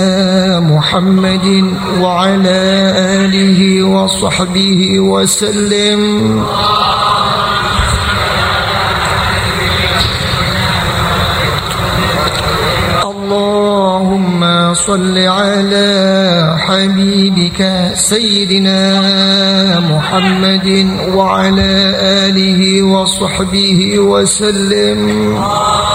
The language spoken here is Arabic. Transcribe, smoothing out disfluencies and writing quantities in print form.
محمد وعلى آله وصحبه وسلم. اللهم صل على حبيبك سيدنا محمد وعلى آله وصحبه وسلم.